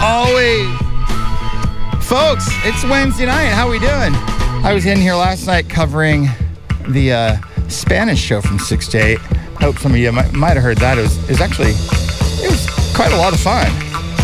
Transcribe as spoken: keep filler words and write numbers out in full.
Always. Folks, it's Wednesday night. How we doing? I was in here last night covering the uh, Spanish show from six to eight. Hope some of you might, might have heard that. It was, it was actually, it was quite a lot of fun.